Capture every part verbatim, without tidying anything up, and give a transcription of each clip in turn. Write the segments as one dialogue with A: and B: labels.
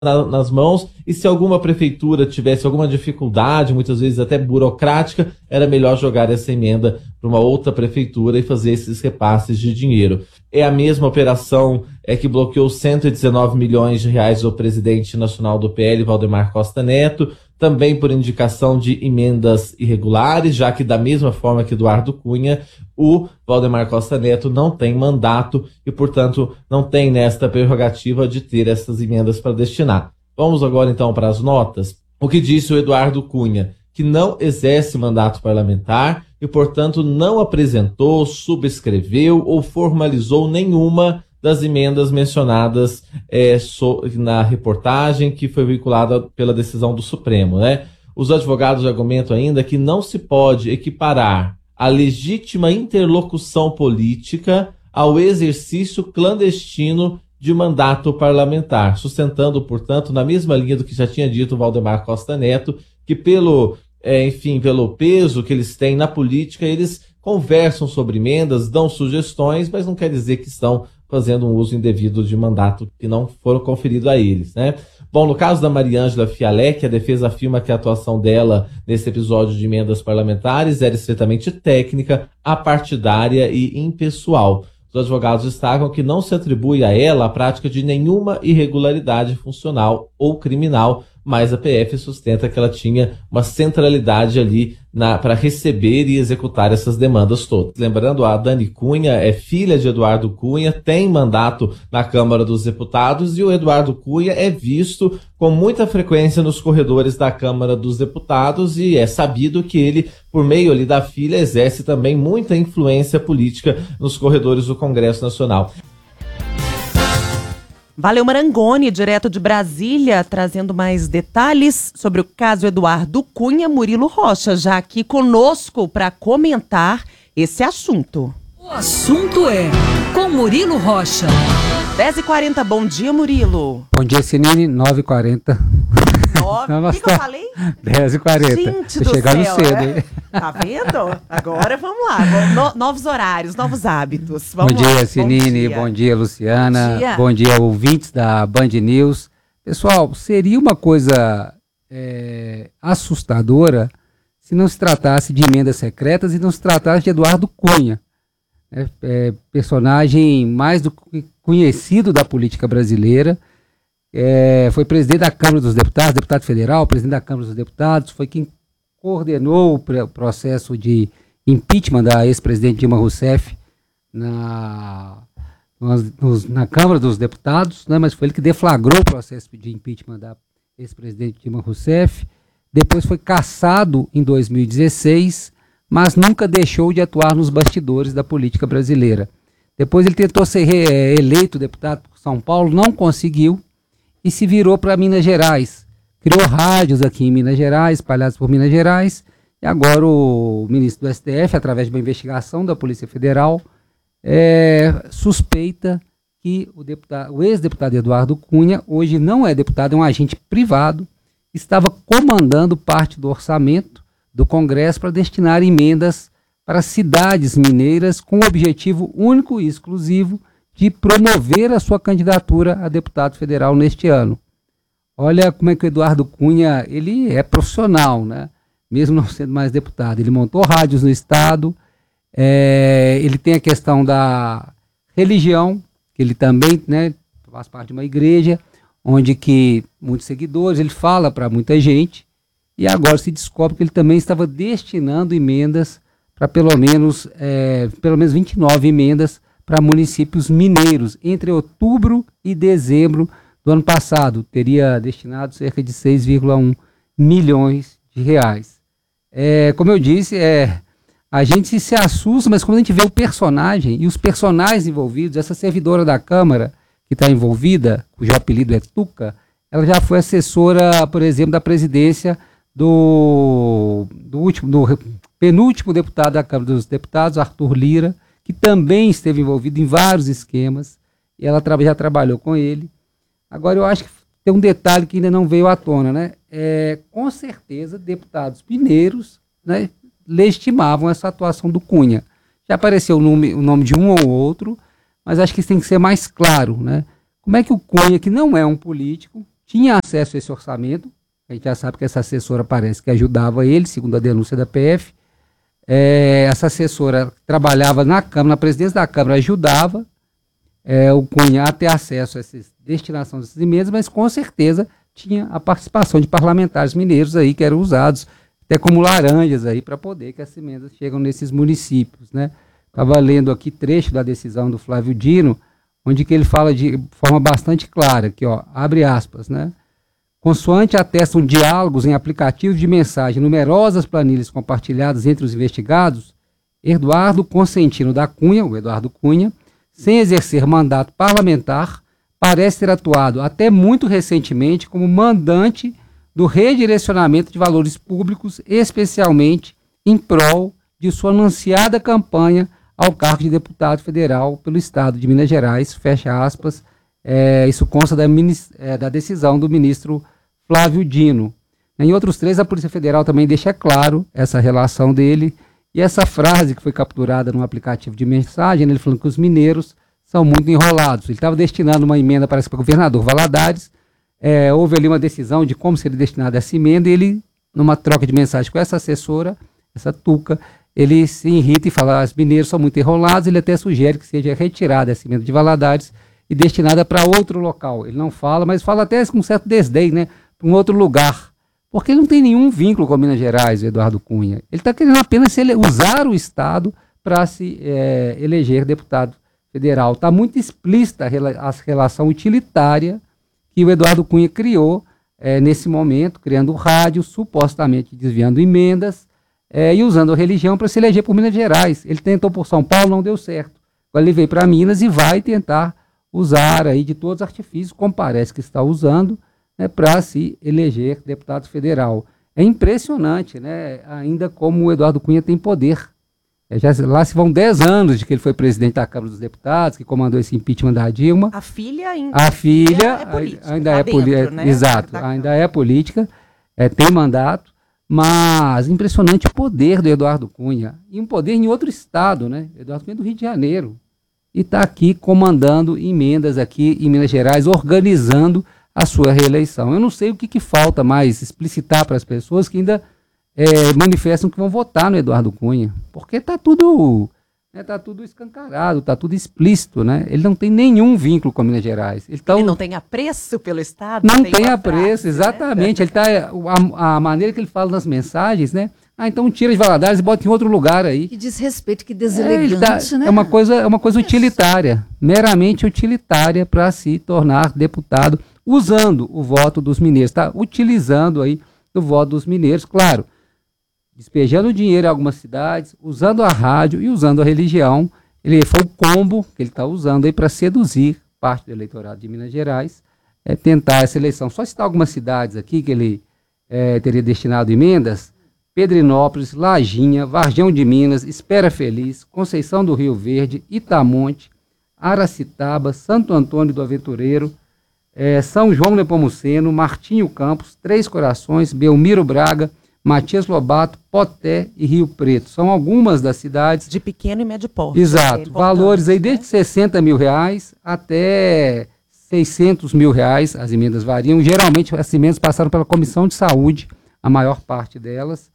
A: na, nas mãos, e se alguma prefeitura tivesse alguma dificuldade, muitas vezes até burocrática, era melhor jogar essa emenda para uma outra prefeitura e fazer esses repasses de dinheiro. É a mesma operação é, que bloqueou cento e dezenove milhões de reais do presidente nacional do P L, Valdemar Costa Neto, também por indicação de emendas irregulares, já que da mesma forma que Eduardo Cunha, o Valdemar Costa Neto não tem mandato e, portanto, não tem nesta prerrogativa de ter essas emendas para destinar. Vamos agora então para as notas. O que disse o Eduardo Cunha? Que não exerce mandato parlamentar e, portanto, não apresentou, subscreveu ou formalizou nenhuma das emendas mencionadas é, so, na reportagem que foi vinculada pela decisão do Supremo, né? Os advogados argumentam ainda que não se pode equiparar a legítima interlocução política ao exercício clandestino de mandato parlamentar, sustentando, portanto, na mesma linha do que já tinha dito o Valdemar Costa Neto, que pelo, é, enfim, pelo peso que eles têm na política, eles conversam sobre emendas, dão sugestões, mas não quer dizer que estão fazendo um uso indevido de mandato que não foram conferido a eles, né? Bom, no caso da Mariângela Fialek, a defesa afirma que a atuação dela nesse episódio de emendas parlamentares era estritamente técnica, apartidária e impessoal. Os advogados destacam que não se atribui a ela a prática de nenhuma irregularidade funcional ou criminal, mas a P F sustenta que ela tinha uma centralidade ali para receber e executar essas demandas todas. Lembrando, a Dani Cunha é filha de Eduardo Cunha, tem mandato na Câmara dos Deputados e o Eduardo Cunha é visto com muita frequência nos corredores da Câmara dos Deputados e é sabido que ele, por meio ali da filha, exerce também muita influência política nos corredores do Congresso Nacional.
B: Valeu, Marangoni, direto de Brasília, trazendo mais detalhes sobre o caso Eduardo Cunha. Murilo Rocha, já aqui conosco para comentar esse assunto.
C: O assunto é com Murilo Rocha.
B: dez e quarenta, bom dia, Murilo.
D: Bom dia, Sinine, nove e quarenta.
B: O que, que eu falei?
D: dez e quarenta.
B: Gente
D: Tô
B: do
D: chegando
B: céu,
D: cedo,
B: né?
D: hein?
B: Tá vendo? Agora vamos lá. No, novos horários, novos hábitos. Vamos
D: bom dia,
B: lá.
D: Sinine. Bom dia, bom dia Luciana. Bom dia. Bom dia, ouvintes da Band News. Pessoal, seria uma coisa é, assustadora se não se tratasse de emendas secretas e não se tratasse de Eduardo Cunha. É, é, personagem mais do que conhecido da política brasileira. É, foi presidente da Câmara dos Deputados, deputado federal, presidente da Câmara dos Deputados, foi quem coordenou o processo de impeachment da ex-presidente Dilma Rousseff na, nos, na Câmara dos Deputados, né, mas foi ele que deflagrou o processo de impeachment da ex-presidente Dilma Rousseff. Depois foi cassado em dois mil e dezesseis, mas nunca deixou de atuar nos bastidores da política brasileira. Depois ele tentou ser re, eleito deputado por São Paulo, não conseguiu, e se virou para Minas Gerais. Criou rádios aqui em Minas Gerais, espalhados por Minas Gerais, e agora o ministro do S T F, através de uma investigação da Polícia Federal, é, suspeita que o, deputado, o ex-deputado Eduardo Cunha, hoje não é deputado, é um agente privado, estava comandando parte do orçamento do Congresso para destinar emendas para cidades mineiras com o objetivo único e exclusivo de promover a sua candidatura a deputado federal neste ano. Olha como é que o Eduardo Cunha, ele é profissional, né? Mesmo não sendo mais deputado. Ele montou rádios no estado, é, ele tem a questão da religião, que ele também, né, faz parte de uma igreja, onde que muitos seguidores, ele fala para muita gente, e agora se descobre que ele também estava destinando emendas para pelo menos, é, pelo menos vinte e nove emendas para municípios mineiros, entre outubro e dezembro do ano passado. Teria destinado cerca de seis vírgula um milhões de reais. É, como eu disse, é, a gente se assusta, mas quando a gente vê o personagem e os personagens envolvidos, essa servidora da Câmara que está envolvida, cujo apelido é Tuca, ela já foi assessora, por exemplo, da presidência do, do, último, do penúltimo deputado da Câmara dos Deputados, Arthur Lira, que também esteve envolvido em vários esquemas, e ela tra- já trabalhou com ele. Agora, eu acho que tem um detalhe que ainda não veio à tona, né? É, com certeza, deputados mineiros, né, legitimavam essa atuação do Cunha. Já apareceu o nome, o nome de um ou outro, mas acho que isso tem que ser mais claro, né? Como é que o Cunha, que não é um político, tinha acesso a esse orçamento. A gente já sabe que essa assessora parece que ajudava ele, segundo a denúncia da P F. É, essa assessora trabalhava na Câmara, na presidência da Câmara, ajudava é, o Cunha a ter acesso a essa destinação dessas emendas, mas com certeza tinha a participação de parlamentares mineiros aí que eram usados até como laranjas aí para poder que as emendas chegam nesses municípios, né? Estava lendo aqui trecho da decisão do Flávio Dino, onde que ele fala de forma bastante clara, que ó, abre aspas, né? Consoante atestam diálogos em aplicativos de mensagem, numerosas planilhas compartilhadas entre os investigados, Eduardo Consentino da Cunha, o Eduardo Cunha, sem exercer mandato parlamentar, parece ter atuado até muito recentemente como mandante do redirecionamento de valores públicos, especialmente em prol de sua anunciada campanha ao cargo de deputado federal pelo Estado de Minas Gerais, fecha aspas. É, isso consta da, é, da decisão do ministro Flávio Dino. Em outros três, a Polícia Federal também deixa claro essa relação dele e essa frase que foi capturada num aplicativo de mensagem, ele falando que os mineiros são muito enrolados. Ele estava destinando uma emenda, parece, para o governador Valadares. É, houve ali uma decisão de como seria destinada essa emenda e ele, numa troca de mensagem com essa assessora, essa Tuca, ele se irrita e fala, os mineiros são muito enrolados, ele até sugere que seja retirada essa emenda de Valadares e destinada para outro local. Ele não fala, mas fala até com um certo desdém, né, para um outro lugar. Porque ele não tem nenhum vínculo com Minas Gerais, o Eduardo Cunha. Ele está querendo apenas ele, usar o Estado para se é, eleger deputado federal. Está muito explícita a relação utilitária que o Eduardo Cunha criou é, nesse momento, criando o rádio, supostamente desviando emendas é, e usando a religião para se eleger por Minas Gerais. Ele tentou por São Paulo, não deu certo. Agora ele veio para Minas e vai tentar usar aí de todos os artifícios, como parece que está usando, né, para se eleger deputado federal. É impressionante, né, ainda como o Eduardo Cunha tem poder. É, já, lá se vão dez anos de que ele foi presidente da Câmara dos Deputados, que comandou esse impeachment da Dilma.
B: A filha ainda.
D: A filha
B: é política,
D: ainda é política, né? Exato, ainda é política, é, tem mandato, mas impressionante o poder do Eduardo Cunha. E um poder em outro estado, né? Eduardo Cunha é do Rio de Janeiro. E está aqui comandando emendas aqui em Minas Gerais, organizando a sua reeleição. Eu não sei o que, que falta mais explicitar para as pessoas que ainda é, manifestam que vão votar no Eduardo Cunha, porque está tudo, né, tá tudo escancarado, está tudo explícito, né? Ele não tem nenhum vínculo com Minas Gerais. Ele, tá,
B: ele não tem apreço pelo Estado?
D: Não tem, tem apreço, frase, exatamente. Né? Ele tá, a, a maneira que ele fala nas mensagens, né? Ah, então tira de Valadares e bota em outro lugar aí.
E: Que desrespeito, que deselegante,
D: é, tá,
E: né?
D: É uma coisa, é uma coisa utilitária, meramente utilitária para se tornar deputado, usando o voto dos mineiros, tá? Utilizando aí o voto dos mineiros, claro, despejando dinheiro em algumas cidades, usando a rádio e usando a religião. Ele foi o combo que ele está usando aí para seduzir parte do eleitorado de Minas Gerais, é, tentar essa eleição. Só citar algumas cidades aqui que ele é, teria destinado emendas: Pedrinópolis, Lajinha, Varjão de Minas, Espera Feliz, Conceição do Rio Verde, Itamonte, Aracitaba, Santo Antônio do Aventureiro, é, São João Nepomuceno, Martinho Campos, Três Corações, Belmiro Braga, Matias Lobato, Poté e Rio Preto. São algumas das cidades
B: de pequeno e médio porte.
D: Exato. É valores aí desde sessenta mil reais até seiscentos mil reais. As emendas variam. Geralmente as emendas passaram pela Comissão de Saúde, a maior parte delas.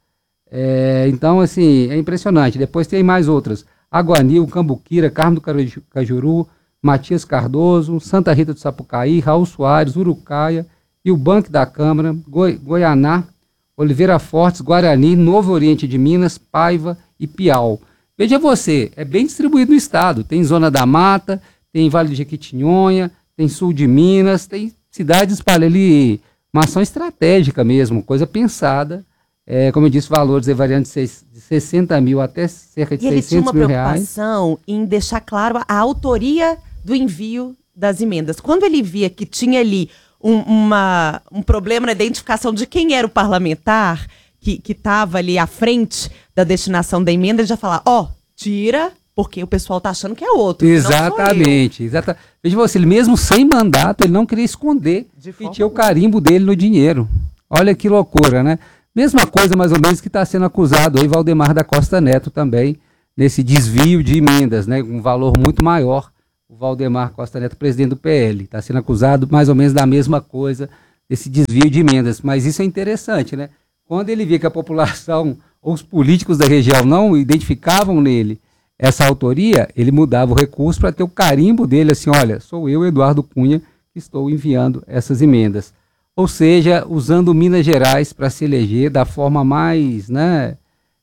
D: É, então, assim, é impressionante. Depois tem mais outras: Aguanil, Cambuquira, Carmo do Cajuru, Matias Cardoso, Santa Rita do Sapucaí, Raul Soares, Urucaia, e o Banco da Câmara, Goi, Goianá, Oliveira Fortes, Guarani, Novo Oriente de Minas, Paiva e Piau. Veja você, é bem distribuído no estado. Tem Zona da Mata, tem Vale do Jequitinhonha, tem Sul de Minas, tem cidades espalhadas ali, uma ação estratégica mesmo, coisa pensada. É, como eu disse, valores variando de sessenta mil até cerca de seiscentos mil reais.
B: E ele tinha uma preocupação em deixar claro a autoria do envio das emendas. Quando ele via que tinha ali um, uma, um problema na identificação de quem era o parlamentar que estava ali à frente da destinação da emenda, ele já falava, ó, oh, tira, porque o pessoal tá achando que é outro.
D: Exatamente. Exata... Veja você, ele mesmo sem mandato, ele não queria esconder que tinha o carimbo dele no dinheiro. Olha que loucura, né? Mesma coisa, mais ou menos, que está sendo acusado aí Valdemar da Costa Neto também, nesse desvio de emendas, né? Um valor muito maior. O Valdemar Costa Neto, presidente do P L, está sendo acusado mais ou menos da mesma coisa desse desvio de emendas. Mas isso é interessante, né? Quando ele via que a população ou os políticos da região não identificavam nele essa autoria, ele mudava o recurso para ter o carimbo dele, assim, olha, sou eu, Eduardo Cunha, que estou enviando essas emendas. Ou seja, usando Minas Gerais para se eleger da forma mais, né,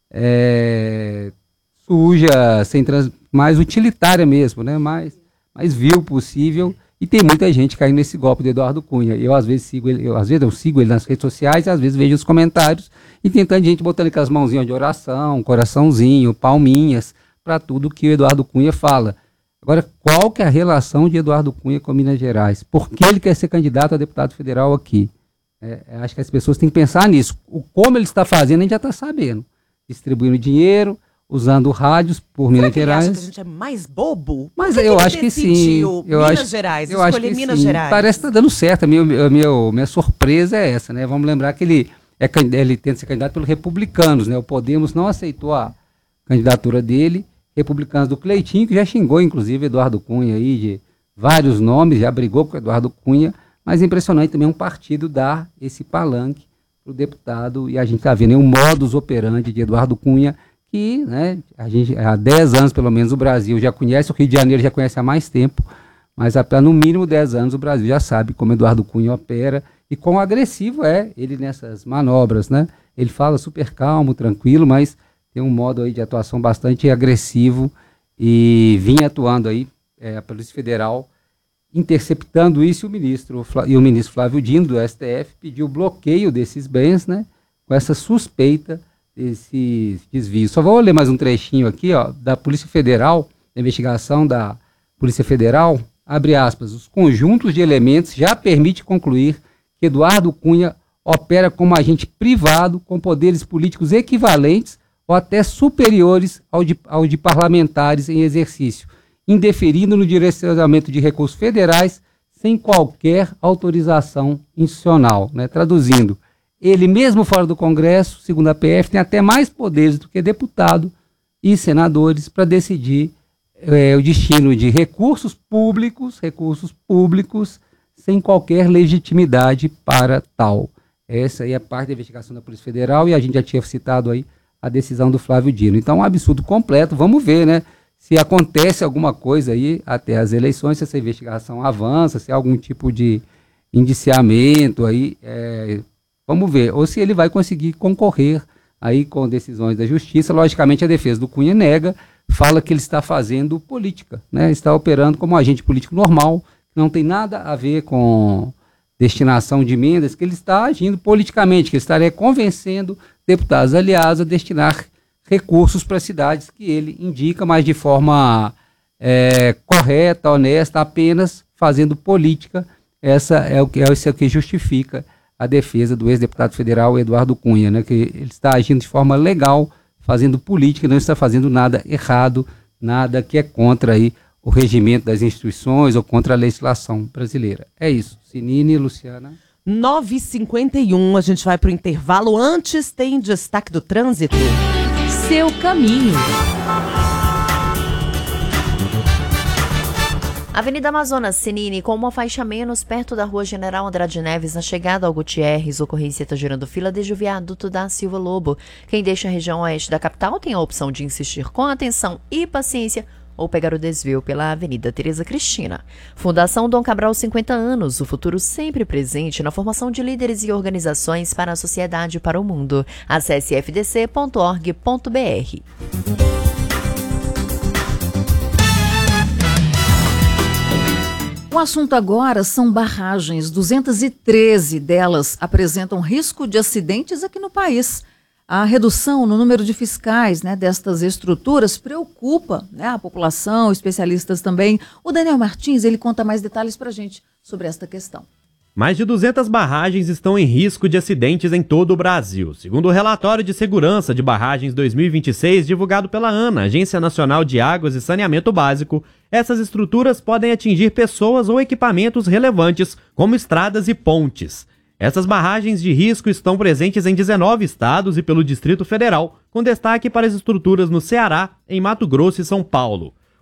D: é, suja, sem trans, mais utilitária mesmo, né, mais, mais vil possível. E tem muita gente caindo nesse golpe do Eduardo Cunha. Eu às vezes sigo ele, eu, às vezes eu sigo ele nas redes sociais, e às vezes vejo os comentários e tem tanta gente botando aquelas mãozinhas de oração, coraçãozinho, palminhas, para tudo que o Eduardo Cunha fala. Agora, qual que é a relação de Eduardo Cunha com Minas Gerais? Por que ele quer ser candidato a deputado federal aqui? É, acho que as pessoas têm que pensar nisso. O, como ele está fazendo, a gente já está sabendo. Distribuindo dinheiro, usando rádios por Será Minas
B: que
D: Gerais.
B: Ele acha que a gente é mais bobo?
D: Mas
B: que
D: eu
B: que
D: acho que sim. Eu
B: Minas
D: acho,
B: Gerais,
D: eu acho que
B: Minas
D: sim.
B: Gerais.
D: Parece que está dando certo. A minha, a minha, a minha surpresa é essa, né? Vamos lembrar que ele, é, ele tenta ser candidato pelos republicanos, né? O Podemos não aceitou a candidatura dele. Republicanos do Cleitinho, que já xingou, inclusive, Eduardo Cunha aí, de vários nomes, já brigou com o Eduardo Cunha, mas é impressionante também um partido dar esse palanque para o deputado, e a gente está vendo aí um modus operandi de Eduardo Cunha, que, né, a gente, há dez anos, pelo menos, o Brasil já conhece, o Rio de Janeiro já conhece há mais tempo, mas há no mínimo dez anos o Brasil já sabe como Eduardo Cunha opera e quão agressivo é ele nessas manobras, né? Ele fala super calmo, tranquilo, mas tem um modo aí de atuação bastante agressivo e vinha atuando aí é, a Polícia Federal interceptando isso, e o ministro e o ministro Flávio Dino do S T F pediu o bloqueio desses bens, né, com essa suspeita desse desvio. Só vou ler mais um trechinho aqui, ó, da Polícia Federal, da investigação da Polícia Federal, abre aspas, os conjuntos de elementos já permite concluir que Eduardo Cunha opera como agente privado com poderes políticos equivalentes ou até superiores ao de, ao de parlamentares em exercício, indeferindo no direcionamento de recursos federais sem qualquer autorização institucional. Né? Traduzindo, ele mesmo fora do Congresso, segundo a P F, tem até mais poderes do que deputado e senadores para decidir é, o destino de recursos públicos, recursos públicos, sem qualquer legitimidade para tal. Essa aí é parte da investigação da Polícia Federal e a gente já tinha citado aí a decisão do Flávio Dino. Então, um absurdo completo. Vamos ver, né? Se acontece alguma coisa aí até as eleições, se essa investigação avança, se há algum tipo de indiciamento aí, é, vamos ver. Ou se ele vai conseguir concorrer aí com decisões da justiça. Logicamente, a defesa do Cunha nega, fala que ele está fazendo política, né? Está operando como um agente político normal, não tem nada a ver com destinação de emendas, que ele está agindo politicamente, que ele estaria convencendo deputados aliados a destinar recursos para cidades que ele indica, mas de forma é, correta, honesta, apenas fazendo política. Essa é o que, é isso que justifica a defesa do ex-deputado federal Eduardo Cunha, né, que ele está agindo de forma legal, fazendo política, não está fazendo nada errado, nada que é contra aí o regimento das instituições ou contra a legislação brasileira. É isso. Sinine, Luciana.
B: nove e cinquenta e um, a gente vai para o intervalo. Antes tem destaque do trânsito.
C: Seu caminho.
F: Avenida Amazonas, Sinine, com uma faixa menos perto da Rua General Andrade Neves, na chegada ao Gutierrez, ocorrência está gerando fila desde o viaduto da Silva Lobo. Quem deixa a região oeste da capital tem a opção de insistir com atenção e paciência ou pegar o desvio pela Avenida Tereza Cristina. Fundação Dom Cabral, cinquenta anos, o futuro sempre presente na formação de líderes e organizações para a sociedade e para o mundo. Acesse f d c ponto org ponto b r.
E: O assunto agora são barragens. duzentas e treze delas apresentam risco de acidentes aqui no país. A redução no número de fiscais, né, destas estruturas preocupa, né, a população, especialistas também. O Daniel Martins, ele conta mais detalhes para a gente sobre esta questão.
G: Mais de duzentas barragens estão em risco de acidentes em todo o Brasil. Segundo o relatório de segurança de barragens dois mil e vinte e seis, divulgado pela ANA, Agência Nacional de Águas e Saneamento Básico, essas estruturas podem atingir pessoas ou equipamentos relevantes, como estradas e pontes. Essas barragens de risco estão presentes em dezenove estados e pelo Distrito Federal, com destaque para as estruturas no Ceará, em Mato Grosso e São Paulo.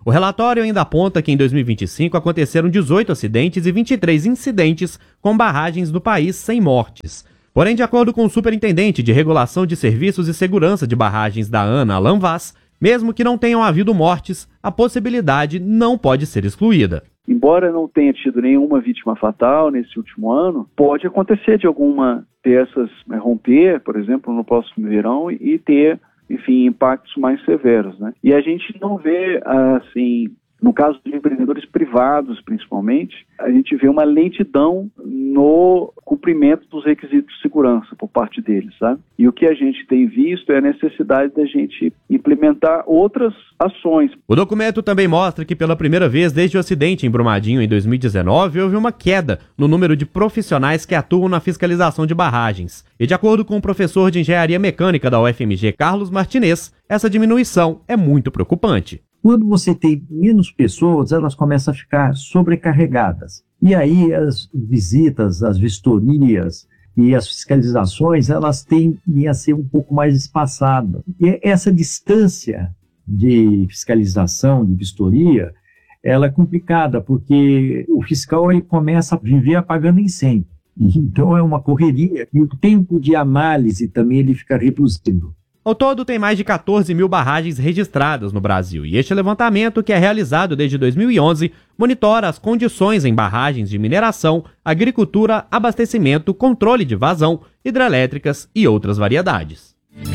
G: O relatório ainda aponta que em dois mil e vinte e cinco aconteceram dezoito acidentes e vinte e três incidentes com barragens no país sem mortes. Porém, de acordo com o superintendente de Regulação de Serviços e Segurança de Barragens da ANA, Alan Vaz, mesmo que não tenham havido mortes, a possibilidade não pode ser excluída.
H: Embora não tenha tido nenhuma vítima fatal nesse último ano, pode acontecer de alguma dessas né, romper, por exemplo, no próximo verão e ter, enfim, impactos mais severos, né? E a gente não vê, assim, no caso de empreendedores privados, principalmente, a gente vê uma lentidão no cumprimento dos requisitos de segurança por parte deles, sabe? E o que a gente tem visto é a necessidade da gente implementar outras ações.
G: O documento também mostra que pela primeira vez desde o acidente em Brumadinho em dois mil e dezenove, houve uma queda no número de profissionais que atuam na fiscalização de barragens. E de acordo com o professor de Engenharia Mecânica da U F M G, Carlos Martinez, essa diminuição é muito preocupante.
I: Quando você tem menos pessoas, elas começam a ficar sobrecarregadas. E aí as visitas, as vistorias e as fiscalizações, elas tendem a ser um pouco mais espaçadas. E essa distância de fiscalização, de vistoria, ela é complicada, porque o fiscal ele começa a viver apagando incêndio. Então é uma correria e o tempo de análise também ele fica reduzindo.
G: Ao todo, tem mais de quatorze mil barragens registradas no Brasil, e este levantamento, que é realizado desde dois mil e onze, monitora as condições em barragens de mineração, agricultura, abastecimento, controle de vazão, hidrelétricas e outras variedades.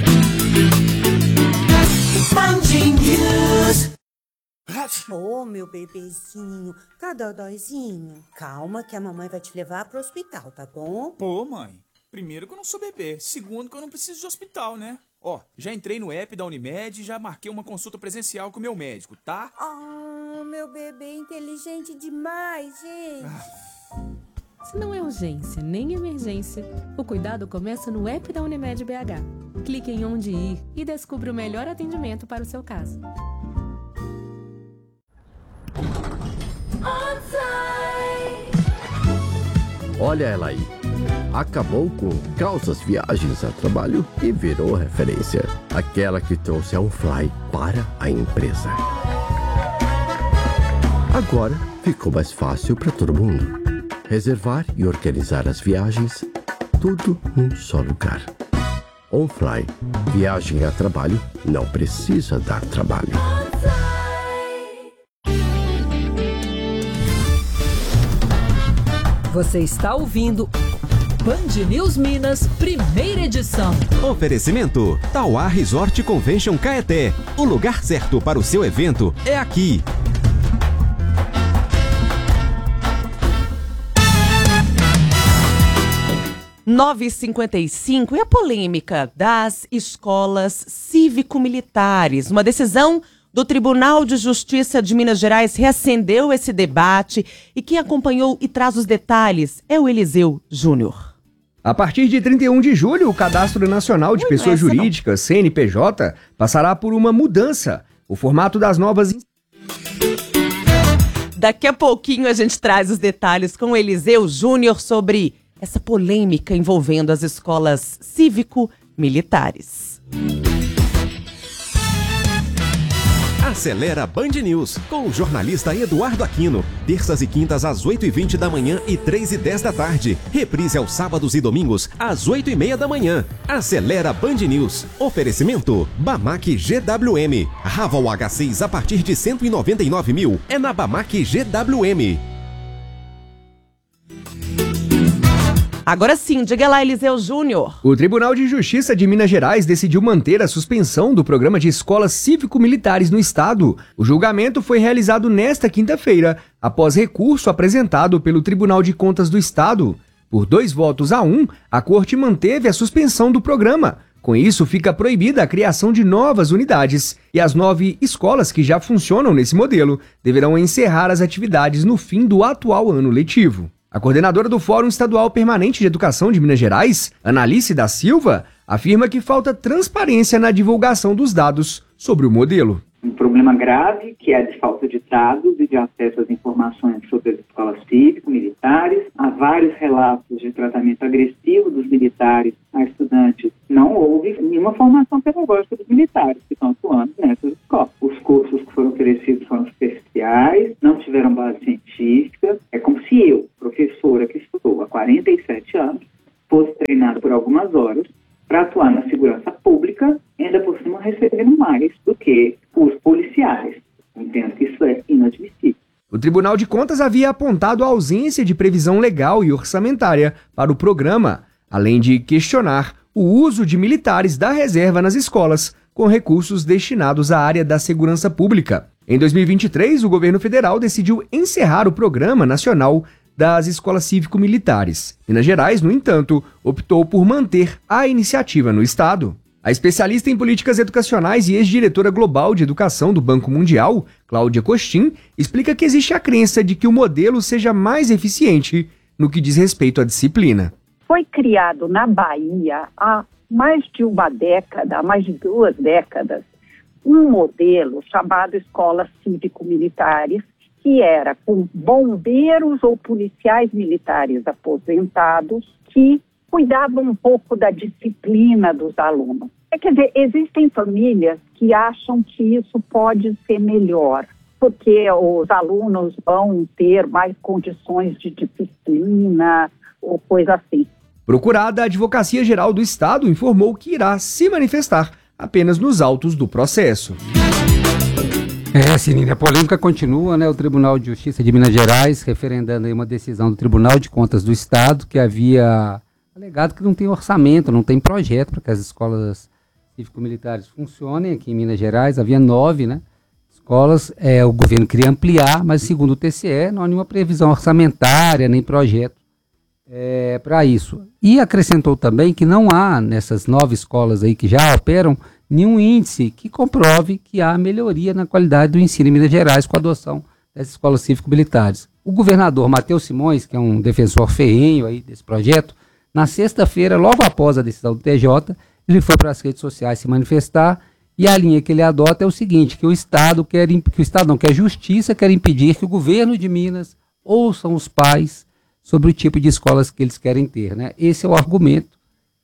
J: Ô, oh, meu bebezinho, tá dodóizinho? Calma que a mamãe vai te levar pro hospital, tá bom?
K: Pô, mãe, primeiro que eu não sou bebê, segundo que eu não preciso de hospital, né? Ó, já entrei no app da Unimed e já marquei uma consulta presencial com o meu médico, tá?
J: Oh, meu bebê inteligente demais, gente.
C: Ah. Se não é urgência nem emergência, o cuidado começa no app da Unimed B H. Clique em onde ir e descubra o melhor atendimento para o seu caso.
L: Olha ela aí. Acabou com calças viagens a trabalho e virou referência. Aquela que trouxe a OnFly para a empresa. Agora ficou mais fácil para todo mundo. Reservar e organizar as viagens, tudo num só lugar. OnFly. Viagem a trabalho não precisa dar trabalho.
M: Você está ouvindo Band News Minas, primeira edição.
N: Oferecimento Tauá Resort Convention Caeté. O lugar certo para o seu evento é aqui.
B: nove e cinquenta e cinco e a polêmica das escolas cívico-militares. Uma decisão do Tribunal de Justiça de Minas Gerais reacendeu esse debate e quem acompanhou e traz os detalhes é o Eliseu Júnior.
O: A partir de trinta e um de julho, o Cadastro Nacional de
B: Ui,
O: Pessoas
B: essa
O: Jurídicas, C N P J, passará por uma mudança. O formato das novas...
B: Daqui a pouquinho a gente traz os detalhes com o Eliseu Júnior sobre essa polêmica envolvendo as escolas cívico-militares.
N: Acelera Band News, com o jornalista Eduardo Aquino. Terças e quintas às oito e vinte da manhã e três e dez da tarde. Reprise aos sábados e domingos às oito e meia da manhã. Acelera Band News. Oferecimento Bamac G W M. Raval H seis a partir de cento e noventa e nove mil. É na Bamac G W M.
B: Agora sim, diga lá, Eliseu Júnior.
O: O Tribunal de Justiça de Minas Gerais decidiu manter a suspensão do programa de escolas cívico-militares no estado. O julgamento foi realizado nesta quinta-feira, após recurso apresentado pelo Tribunal de Contas do Estado. Por dois votos a um, a Corte manteve a suspensão do programa. Com isso, fica proibida a criação de novas unidades e as nove escolas que já funcionam nesse modelo deverão encerrar as atividades no fim do atual ano letivo. A coordenadora do Fórum Estadual Permanente de Educação de Minas Gerais, Analice da Silva, afirma que falta transparência na divulgação dos dados sobre o modelo.
P: Um problema grave, que é de falta de dados e de acesso às informações sobre as escolas cívico-militares. Há vários relatos de tratamento agressivo dos militares a estudantes. Não houve nenhuma formação pedagógica dos militares que estão atuando nessas escolas. Os cursos que foram oferecidos foram oficiais, não tiveram base científica. É como se eu, professora que estou há quarenta e sete anos, fosse treinada por algumas horas para atuar na segurança pública, ainda por cima recebendo mais do que os policiais. Entendo que isso é inadmissível.
O: O Tribunal de Contas havia apontado a ausência de previsão legal e orçamentária para o programa, além de questionar o uso de militares da reserva nas escolas, com recursos destinados à área da segurança pública. Em dois mil e vinte e três, o governo federal decidiu encerrar o Programa Nacional das Escolas Cívico-Militares. Minas Gerais, no entanto, optou por manter a iniciativa no estado. A especialista em políticas educacionais e ex-diretora global de educação do Banco Mundial, Cláudia Costin, explica que existe a crença de que o modelo seja mais eficiente no que diz respeito à disciplina.
Q: Foi criado na Bahia há mais de uma década, há mais de duas décadas, um modelo chamado Escolas Cívico-Militares, que era com bombeiros ou policiais militares aposentados que cuidavam um pouco da disciplina dos alunos. É, quer dizer, existem famílias que acham que isso pode ser melhor, porque os alunos vão ter mais condições de disciplina ou coisa assim.
O: Procurada, a Advocacia Geral do Estado informou que irá se manifestar apenas nos autos do processo.
D: É, Sinine, a polêmica continua, né? O Tribunal de Justiça de Minas Gerais referendando aí uma decisão do Tribunal de Contas do Estado que havia alegado que não tem orçamento, não tem projeto para que as escolas cívico-militares funcionem aqui em Minas Gerais. Havia nove, né, escolas, é, o governo queria ampliar, mas segundo o T C E não há nenhuma previsão orçamentária nem projeto é, para isso. E acrescentou também que não há nessas nove escolas aí que já operam nenhum índice que comprove que há melhoria na qualidade do ensino em Minas Gerais com a adoção dessas escolas cívico-militares. O governador Matheus Simões, que é um defensor ferrenho aí desse projeto, na sexta-feira, logo após a decisão do T J, ele foi para as redes sociais se manifestar e a linha que ele adota é o seguinte, que o Estado quer, que o Estado não quer justiça, quer impedir que o governo de Minas ouçam os pais sobre o tipo de escolas que eles querem ter, né? Esse é o argumento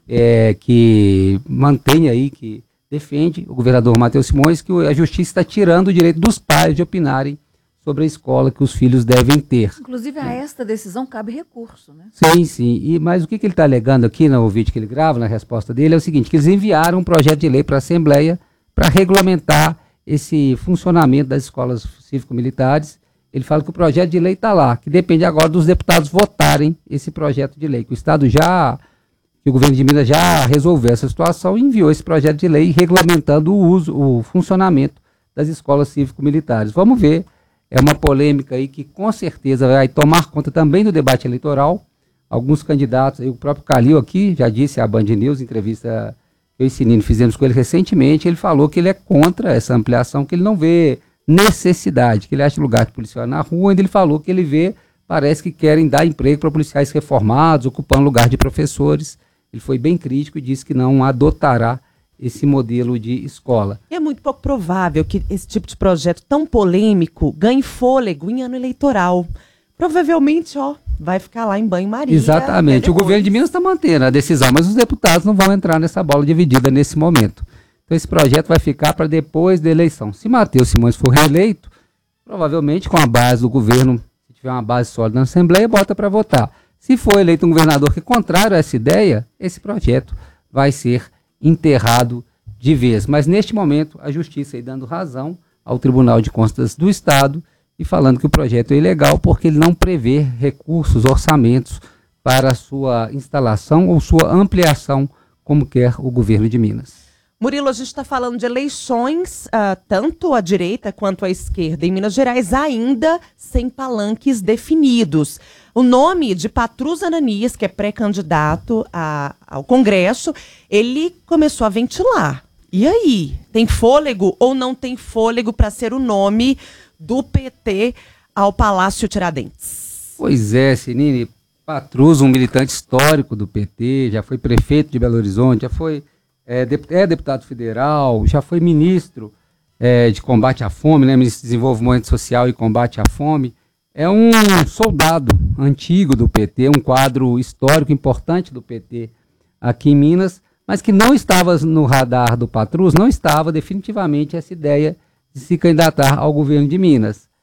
D: é, que mantém aí, que defende o governador Matheus Simões, que a justiça está tirando o direito dos pais de opinarem sobre a escola que os filhos devem ter.
E: Inclusive, a esta decisão cabe recurso, né?
D: Sim, sim. E, mas o que, que ele está alegando aqui no vídeo que ele grava, na resposta dele, é o seguinte, que eles enviaram um projeto de lei para a Assembleia para regulamentar esse funcionamento das escolas cívico-militares. Ele fala que o projeto de lei está lá, que depende agora dos deputados votarem esse projeto de lei, que o Estado já, que o governo de Minas já resolveu essa situação e enviou esse projeto de lei regulamentando o uso, o funcionamento das escolas cívico-militares. Vamos ver. É uma polêmica aí que com certeza vai tomar conta também do debate eleitoral. Alguns candidatos, aí, o próprio Calil aqui já disse à Band News, em entrevista que eu e Sinine fizemos com ele recentemente, ele falou que ele é contra essa ampliação, que ele não vê necessidade, que ele acha lugar de policial na rua, ainda ele falou que ele vê, parece que querem dar emprego para policiais reformados, ocupando lugar de professores. Ele foi bem crítico e disse que não adotará esse modelo de escola.
B: É muito pouco provável que esse tipo de projeto tão polêmico ganhe fôlego em ano eleitoral. Provavelmente, ó, vai ficar lá em banho-maria.
D: Exatamente. O governo de Minas está mantendo a decisão, mas os deputados não vão entrar nessa bola dividida nesse momento. Então esse projeto vai ficar para depois da eleição. Se Matheus Simões for reeleito, provavelmente com a base do governo, se tiver uma base sólida na Assembleia, bota para votar. Se for eleito um governador que é contrário a essa ideia, esse projeto vai ser enterrado de vez. Mas neste momento, a Justiça aí dando razão ao Tribunal de Contas do Estado e falando que o projeto é ilegal porque ele não prevê recursos, orçamentos para a sua instalação ou sua ampliação, como quer o governo de Minas.
B: Murilo, a gente está falando de eleições, uh, tanto à direita quanto à esquerda, em Minas Gerais, ainda sem palanques definidos. O nome de Patrus Ananias, que é pré-candidato a, ao Congresso, ele começou a ventilar. E aí, tem fôlego ou não tem fôlego para ser o nome do P T ao Palácio Tiradentes?
D: Pois é, Sinine, Patrus, um militante histórico do P T, já foi prefeito de Belo Horizonte, já foi... É, é deputado federal, já foi ministro é, de combate à fome, né, ministro de Desenvolvimento Social e Combate à Fome. É um soldado antigo do P T, um quadro histórico importante do P T aqui em Minas, mas que não estava no radar do Patrus, não estava definitivamente essa ideia de se candidatar ao governo de Minas.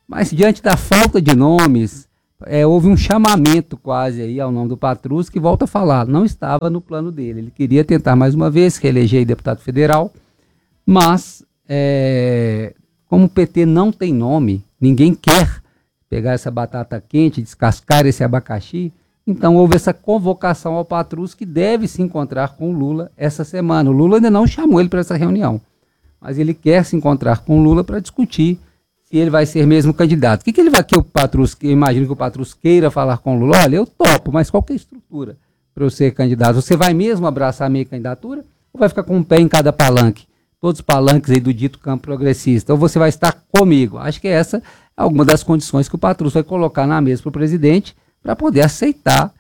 D: Mas diante da falta de nomes, é, houve um chamamento quase aí ao nome do Patrus, que volta a falar, não estava no plano dele. Ele queria tentar mais uma vez, reeleger deputado federal, mas é, como o P T não tem nome, ninguém quer pegar essa batata quente, descascar esse abacaxi, então houve essa convocação ao Patrus, que deve se encontrar com o Lula essa semana. O Lula ainda não chamou ele para essa reunião, mas ele quer se encontrar com o Lula para discutir se ele vai ser mesmo candidato. O que, que ele vai que o Patrus, que eu imagino que o Patrus queira falar com o Lula? Olha, eu topo, mas qual que é a estrutura para eu ser candidato? Você vai mesmo abraçar a minha candidatura ou vai ficar com um pé em cada palanque? Todos os palanques aí do dito campo progressista. Ou você vai estar comigo? Acho que essa é alguma das condições que o Patrus vai colocar na mesa para o presidente para poder aceitar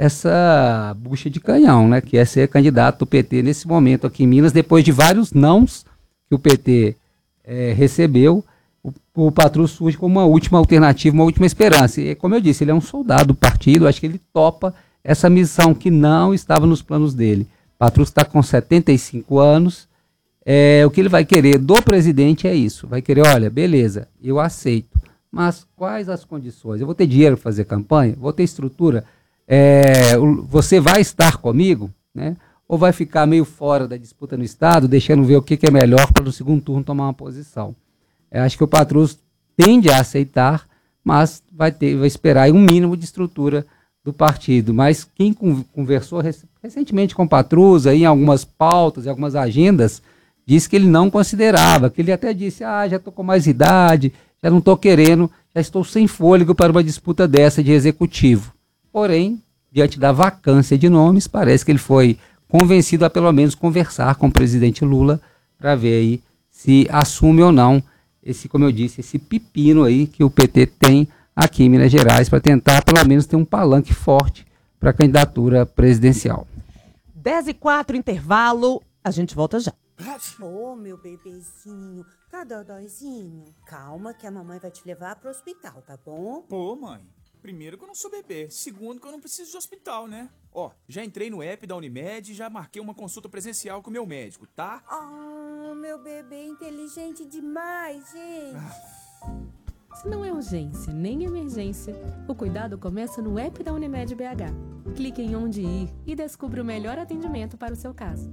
D: essa bucha de canhão, né? Que é ser candidato do P T nesse momento aqui em Minas, depois de vários nãos que o P T é, recebeu. O, o Patrus surge como uma última alternativa, uma última esperança. E, como eu disse, ele é um soldado do partido, acho que ele topa essa missão que não estava nos planos dele. O Patrus está com setenta e cinco anos, é, o que ele vai querer do presidente é isso, vai querer, olha, beleza, eu aceito, mas quais as condições? Eu vou ter dinheiro para fazer campanha? Vou ter estrutura? É, você vai estar comigo? Né? Ou vai ficar meio fora da disputa no Estado, deixando ver o que, que é melhor para no segundo turno tomar uma posição? Eu acho que o Patrus tende a aceitar, mas vai, ter, vai esperar aí um mínimo de estrutura do partido. Mas quem conversou rec- recentemente com o Patrus, aí, em algumas pautas, em algumas agendas, disse que ele não considerava, que ele até disse, ah, já estou com mais idade, já não estou querendo, já estou sem fôlego para uma disputa dessa de executivo. Porém, diante da vacância de nomes, parece que ele foi convencido a pelo menos conversar com o presidente Lula para ver aí se assume ou não esse, como eu disse, esse pepino aí que o P T tem aqui em Minas Gerais para tentar pelo menos ter um palanque forte para a candidatura presidencial.
B: dez e quatro, intervalo, a gente volta já.
J: Ô, oh, meu bebezinho, tá dodóizinho? Calma que a mamãe vai te levar pro hospital, tá bom?
K: Pô, mãe, primeiro que eu não sou bebê, segundo que eu não preciso de hospital, né? Ó, já entrei no app da Unimed e já marquei uma consulta presencial com o meu médico, tá?
J: Oh, meu bebê inteligente demais, gente. Ah.
C: Se não é urgência nem emergência, o cuidado começa no app da Unimed B H. Clique em onde ir e descubra o melhor atendimento para o seu caso.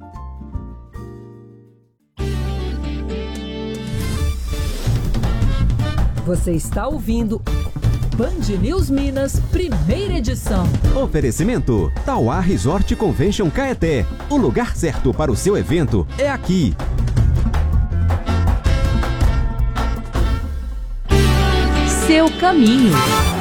M: Você está ouvindo Band News Minas, primeira edição.
N: Oferecimento Tauá Resort Convention Caeté. O lugar certo para o seu evento é aqui.
M: Seu caminho.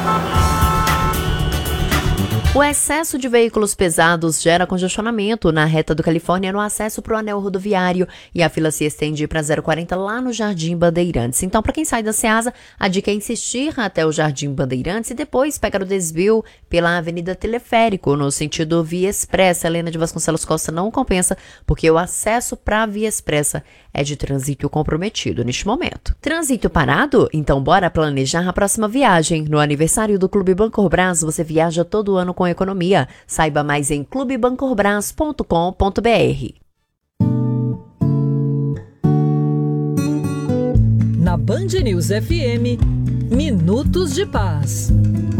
F: O excesso de veículos pesados gera congestionamento na reta do Califórnia no acesso para o anel rodoviário e a fila se estende para zero quarenta lá no Jardim Bandeirantes. Então, para quem sai da Ceasa, a dica é insistir até o Jardim Bandeirantes e depois pegar o desvio pela Avenida Teleférico no sentido Via Expressa. Helena de Vasconcelos Costa não compensa porque o acesso para a Via Expressa é de trânsito comprometido neste momento. Trânsito parado? Então bora planejar a próxima viagem. No aniversário do Clube Bancorbras, você viaja todo ano com economia. Saiba mais em clube bancorbras ponto com ponto b r.
M: Na Band News F M, Minutos de Paz.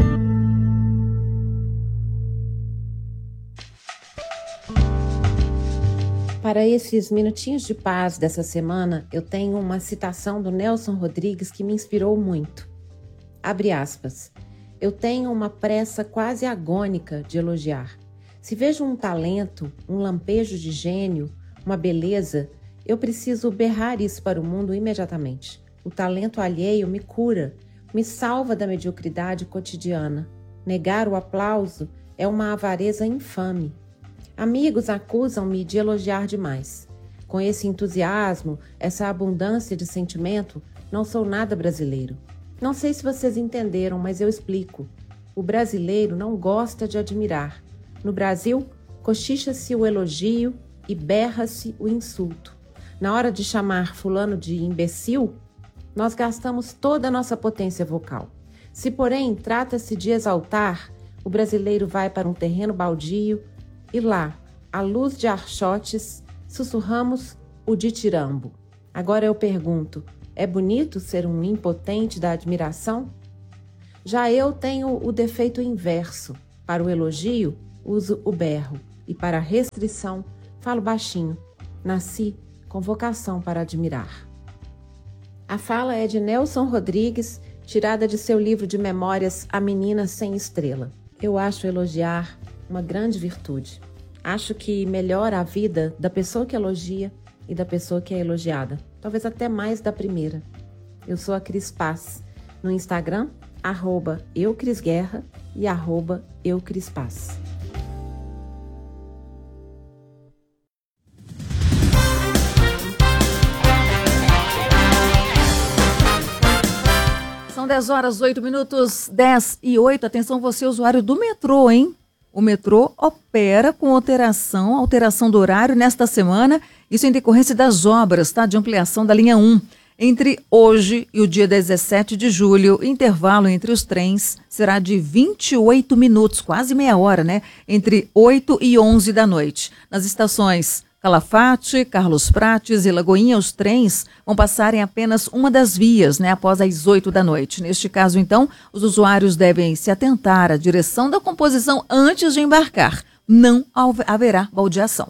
R: Para esses minutinhos de paz dessa semana, eu tenho uma citação do Nelson Rodrigues que me inspirou muito. Abre aspas. Eu tenho uma pressa quase agônica de elogiar. Se vejo um talento, um lampejo de gênio, uma beleza, eu preciso berrar isso para o mundo imediatamente. O talento alheio me cura, me salva da mediocridade cotidiana. Negar o aplauso é uma avareza infame. Amigos acusam-me de elogiar demais. Com esse entusiasmo, essa abundância de sentimento, não sou nada brasileiro. Não sei se vocês entenderam, mas eu explico. O brasileiro não gosta de admirar. No Brasil, cochicha-se o elogio e berra-se o insulto. Na hora de chamar fulano de imbecil, nós gastamos toda a nossa potência vocal. Se, porém, trata-se de exaltar, o brasileiro vai para um terreno baldio e lá, à luz de archotes, sussurramos o ditirambo. Agora eu pergunto, É bonito ser um impotente da admiração? Já eu tenho o defeito inverso. Para o elogio, uso o berro. E para a restrição, falo baixinho. Nasci com vocação para admirar. A fala é de Nelson Rodrigues, tirada de seu livro de memórias A Menina Sem Estrela. Eu acho elogiar uma grande virtude. Acho que melhora a vida da pessoa que elogia e da pessoa que é elogiada. Talvez até mais da primeira. Eu sou a Cris Paz. No Instagram, arroba eucrisguerra e arroba eucrispaz.
E: São dez horas, oito minutos, dez e oito. Atenção você, usuário do metrô, hein? O metrô opera com alteração, alteração do horário nesta semana. Isso em decorrência das obras, tá? De ampliação da linha um. Entre hoje e o dia dezessete de julho, o intervalo entre os trens será de vinte e oito minutos, quase meia hora, né? Entre oito e onze da noite. Nas estações Calafate, Carlos Prates e Lagoinha, os trens vão passar em apenas uma das vias, né, após as oito da noite. Neste caso, então, os usuários devem se atentar à direção da composição antes de embarcar. Não haverá baldeação.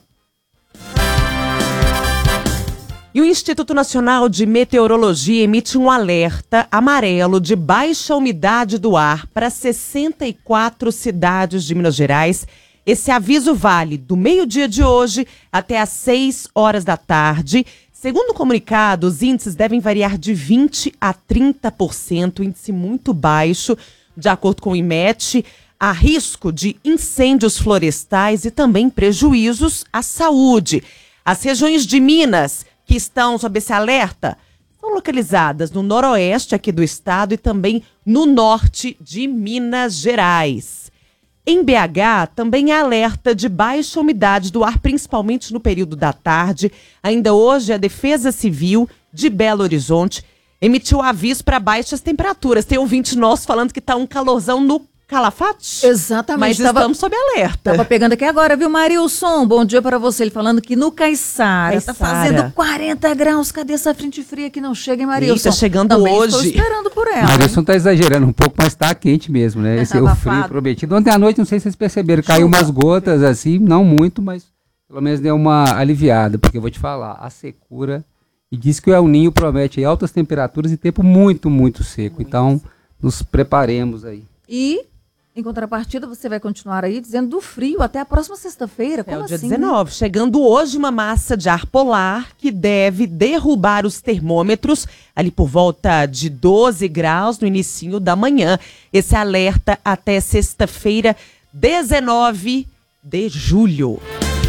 B: E o Instituto Nacional de Meteorologia emite um alerta amarelo de baixa umidade do ar para sessenta e quatro cidades de Minas Gerais. Esse aviso vale do meio-dia de hoje até às seis horas da tarde. Segundo o comunicado, os índices devem variar de vinte a trinta por cento, índice muito baixo, de acordo com o IMET. Há risco de incêndios florestais e também prejuízos à saúde. As regiões de Minas que estão sob esse alerta são localizadas no noroeste aqui do estado e também no norte de Minas Gerais. Em B H, também há alerta de baixa umidade do ar, principalmente no período da tarde. Ainda hoje, a Defesa Civil de Belo Horizonte emitiu aviso para baixas temperaturas. Tem ouvinte nosso falando que está um calorzão no Calafate.
E: Exatamente.
B: Mas
E: tava,
B: estamos sob alerta.
E: Estava pegando aqui agora, viu, Marilson? Bom dia para você. Ele falando que no Caiçara está fazendo quarenta graus. Cadê essa frente fria que não chega, hein, Marilson?
B: Está chegando
E: Também
B: hoje.
E: Estou esperando por ela.
D: Marilson está exagerando um pouco, mas está quente mesmo, né? Esse é o frio prometido. Ontem à noite, não sei se vocês perceberam, caiu Chuva. umas gotas assim, não muito, mas pelo menos deu uma aliviada, porque eu vou te falar, a secura, e diz que o El Ninho promete aí altas temperaturas e tempo muito, muito seco. Muito. Então, nos preparemos aí.
E: E... em contrapartida, você vai continuar aí dizendo do frio até a próxima sexta-feira. Como
B: é o dia
E: assim,
B: dezenove.
E: Né?
B: Chegando hoje uma massa de ar polar que deve derrubar os termômetros ali por volta de doze graus no inicinho da manhã. Esse alerta até sexta-feira, dezenove de julho.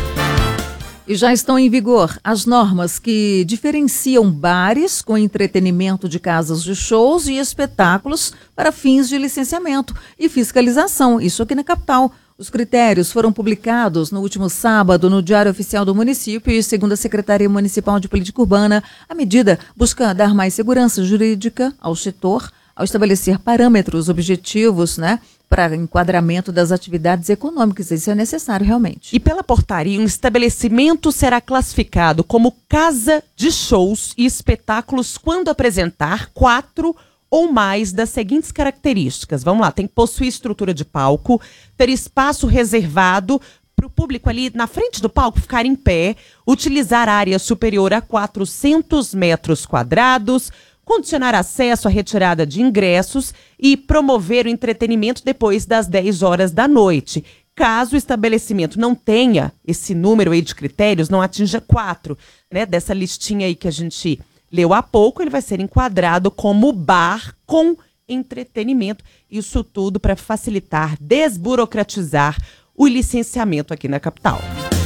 E: E já estão em vigor as normas que diferenciam bares com entretenimento de casas de shows e espetáculos para fins de licenciamento e fiscalização, isso aqui na capital. Os critérios foram publicados no último sábado no Diário Oficial do Município e, segundo a Secretaria Municipal de Política Urbana, a medida busca dar mais segurança jurídica ao setor, ao estabelecer parâmetros objetivos, né, para enquadramento das atividades econômicas. Isso é necessário realmente.
B: E pela portaria, um estabelecimento será classificado como casa de shows e espetáculos quando apresentar quatro ou mais das seguintes características. Vamos lá, tem que possuir estrutura de palco, ter espaço reservado para o público ali na frente do palco ficar em pé, utilizar área superior a quatrocentos metros quadrados, condicionar acesso à retirada de ingressos e promover o entretenimento depois das dez horas da noite. Caso o estabelecimento não tenha esse número aí de critérios, não atinja quatro, né, dessa listinha aí que a gente leu há pouco, ele vai ser enquadrado como bar com entretenimento. Isso tudo para facilitar, desburocratizar o licenciamento aqui na capital.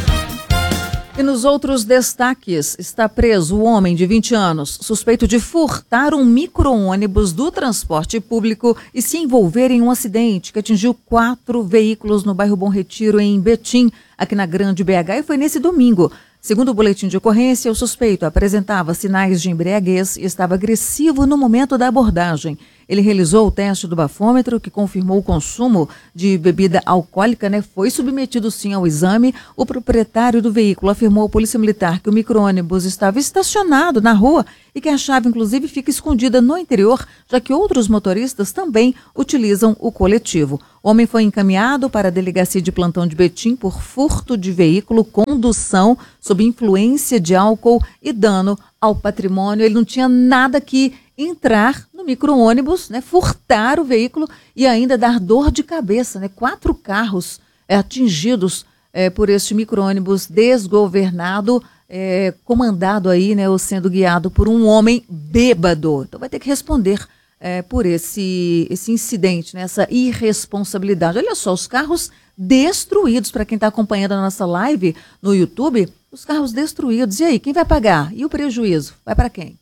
E: E nos outros destaques, está preso o homem de vinte anos, suspeito de furtar um micro-ônibus do transporte público e se envolver em um acidente que atingiu quatro veículos no bairro Bom Retiro, em Betim, aqui na Grande B H, e foi nesse domingo. Segundo o boletim de ocorrência, o suspeito apresentava sinais de embriaguez e estava agressivo no momento da abordagem. Ele realizou o teste do bafômetro, que confirmou o consumo de bebida alcoólica, né? Foi submetido sim ao exame. O proprietário do veículo afirmou à Polícia Militar que o micro-ônibus estava estacionado na rua e que a chave, inclusive, fica escondida no interior, já que outros motoristas também utilizam o coletivo. O homem foi encaminhado para a delegacia de plantão de Betim por furto de veículo, condução sob influência de álcool e dano ao patrimônio. Ele não tinha nada que entrar no micro-ônibus, né, furtar o veículo e ainda dar dor de cabeça, né? Quatro carros é, atingidos é, por este micro-ônibus desgovernado, é, comandado aí, né, ou sendo guiado por um homem bêbado. Então vai ter que responder é, por esse, esse incidente, né, essa irresponsabilidade. Olha só, os carros destruídos, para quem está acompanhando a nossa live no YouTube, os carros destruídos. E aí, quem vai pagar? E o prejuízo? Vai para quem?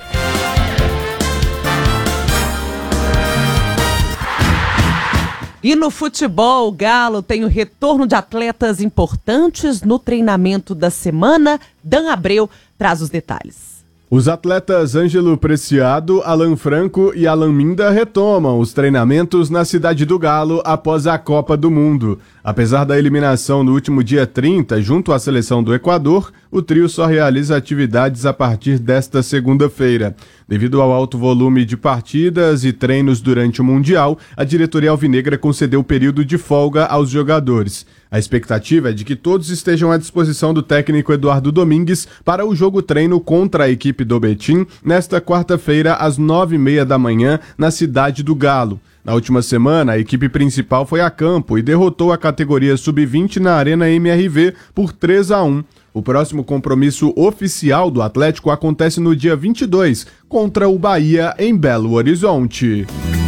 B: E no futebol, o Galo tem o retorno de atletas importantes no treinamento da semana. Dan Abreu traz os detalhes.
S: Os atletas Ângelo Preciado, Alan Franco e Alan Minda retomam os treinamentos na cidade do Galo após a Copa do Mundo. Apesar da eliminação no último dia trinta, junto à seleção do Equador, o trio só realiza atividades a partir desta segunda-feira. Devido ao alto volume de partidas e treinos durante o Mundial, a diretoria alvinegra concedeu período de folga aos jogadores. A expectativa é de que todos estejam à disposição do técnico Eduardo Domingues para o jogo-treino contra a equipe do Betim, nesta quarta-feira, às nove e meia da manhã, na cidade do Galo. Na última semana, a equipe principal foi a campo e derrotou a categoria sub vinte na Arena M R V por três a um. O próximo compromisso oficial do Atlético acontece no dia vinte e dois, contra o Bahia, em Belo Horizonte.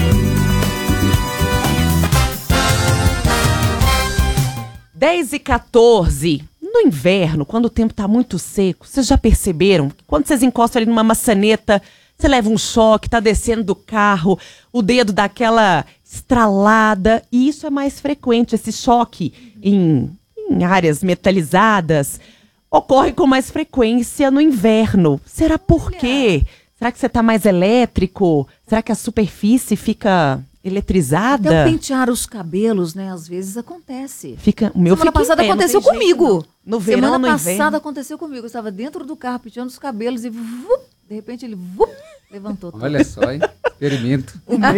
B: dez e quatorze. No inverno, quando o tempo está muito seco, vocês já perceberam que quando vocês encostam ali numa maçaneta, você leva um choque, tá descendo do carro, o dedo dá aquela estralada, e isso é mais frequente, esse choque em, em áreas metalizadas ocorre com mais frequência no inverno. Será por quê? Será que você tá mais elétrico? Será que a superfície fica eletrizada?
E: Até o pentear os cabelos, né? Às vezes acontece.
B: Fica, o meu
E: Semana
B: fica
E: passada
B: em pé,
E: aconteceu
B: não tem jeito,
E: comigo.
B: não. No verão,
E: Semana
B: no
E: passada
B: inverno.
E: aconteceu comigo. Eu estava dentro do carro penteando os cabelos e vup, de repente ele vup, levantou tudo.
D: Olha só, hein? Experimento.
B: O meu?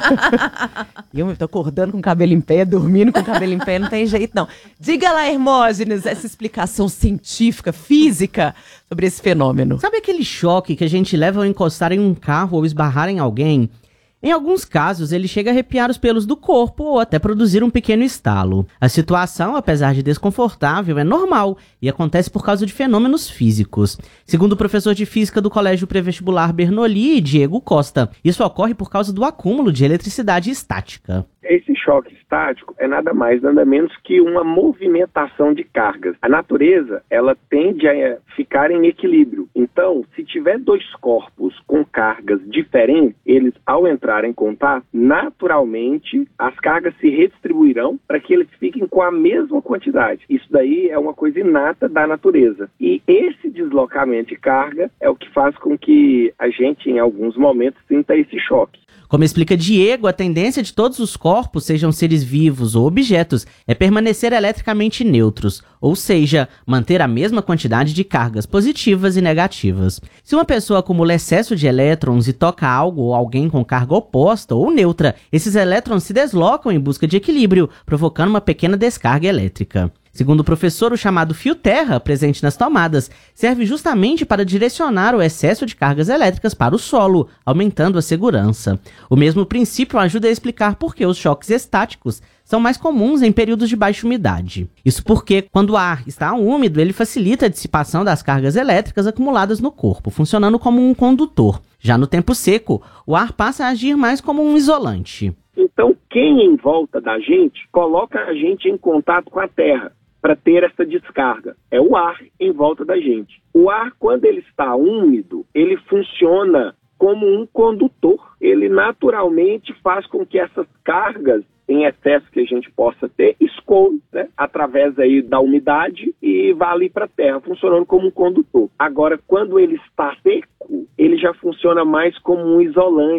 B: E eu tô acordando com o cabelo em pé, dormindo com o cabelo em pé, não tem jeito não. Diga lá, Hermógenes, essa explicação científica, física sobre esse fenômeno.
T: Sabe aquele choque que a gente leva ao encostar em um carro ou esbarrar em alguém? Em alguns casos, ele chega a arrepiar os pelos do corpo ou até produzir um pequeno estalo. A situação, apesar de desconfortável, é normal e acontece por causa de fenômenos físicos. Segundo o professor de física do Colégio Pré-Vestibular Bernoulli, Diego Costa, isso ocorre por causa do acúmulo de eletricidade estática.
U: Esse choque estático é nada mais, nada menos que uma movimentação de cargas. A natureza, ela tende a ficar em equilíbrio. Então, se tiver dois corpos com cargas diferentes, eles, ao entrar em contato, naturalmente, as cargas se redistribuirão para que eles fiquem com a mesma quantidade. Isso daí é uma coisa inata da natureza. E esse deslocamento de carga é o que faz com que a gente, em alguns momentos, sinta esse choque.
T: Como explica Diego, a tendência de todos os corpos, sejam seres vivos ou objetos, é permanecer eletricamente neutros, ou seja, manter a mesma quantidade de cargas positivas e negativas. Se uma pessoa acumula excesso de elétrons e toca algo ou alguém com carga oposta ou neutra, esses elétrons se deslocam em busca de equilíbrio, provocando uma pequena descarga elétrica. Segundo o professor, o chamado fio terra, presente nas tomadas, serve justamente para direcionar o excesso de cargas elétricas para o solo, aumentando a segurança. O mesmo princípio ajuda a explicar por que os choques estáticos são mais comuns em períodos de baixa umidade. Isso porque, quando o ar está úmido, ele facilita a dissipação das cargas elétricas acumuladas no corpo, funcionando como um condutor. Já no tempo seco, o ar passa a agir mais como um isolante.
U: Então, quem em volta da gente coloca a gente em contato com a terra para ter essa descarga? É o ar em volta da gente. O ar, quando ele está úmido, ele funciona como um condutor. Ele naturalmente faz com que essas cargas em excesso que a gente possa ter, escoe, né, através aí da umidade e vá ali para a terra, funcionando como um condutor. Agora, quando ele está seco, ele já funciona mais como um isolante.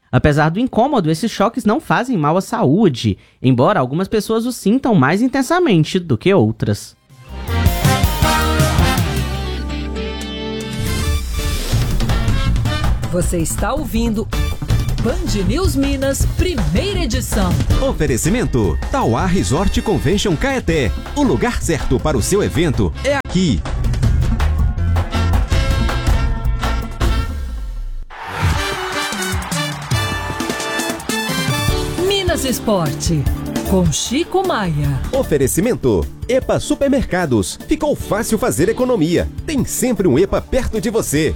T: Apesar do incômodo, esses choques não fazem mal à saúde, embora algumas pessoas o sintam mais intensamente do que outras.
M: Você está ouvindo Band News Minas, primeira edição.
N: Oferecimento: Tauá Resort Convention Caeté. O lugar certo para o seu evento é aqui.
M: Minas Esporte, com Chico Maia.
N: Oferecimento: EPA Supermercados. Ficou fácil fazer economia. Tem sempre um EPA perto de você.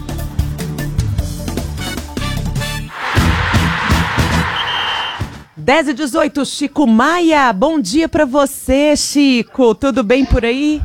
B: dez e dezoito, Chico Maia, bom dia pra você, Chico, tudo bem por aí?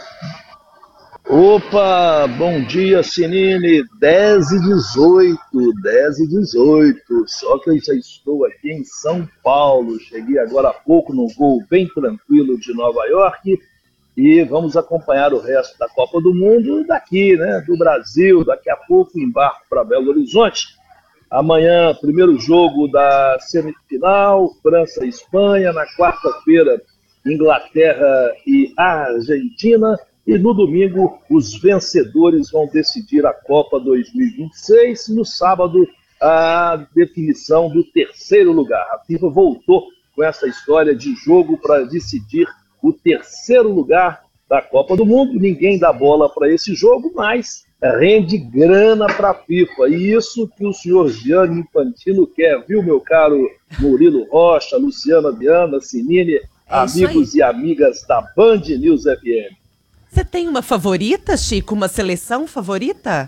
A: Opa, bom dia, Sinine, dez e dezoito, dez e dezoito, só que eu já estou aqui em São Paulo, cheguei agora há pouco num voo bem tranquilo de Nova York e vamos acompanhar o resto da Copa do Mundo daqui, né, do Brasil, daqui a pouco embarco para Belo Horizonte. Amanhã, primeiro jogo da semifinal, França e Espanha. Na quarta-feira, Inglaterra e Argentina. E no domingo, os vencedores vão decidir a Copa dois mil e vinte e seis. No sábado, a definição do terceiro lugar. A FIFA voltou com essa história de jogo para decidir o terceiro lugar da Copa do Mundo. Ninguém dá bola para esse jogo, mas rende grana para a FIFA. E isso que o senhor Gianni Infantino quer, viu, meu caro Murilo Rocha, Luciana Viana, Sinine, é amigos e amigas da Band News F M.
B: Você tem uma favorita, Chico? Uma seleção favorita?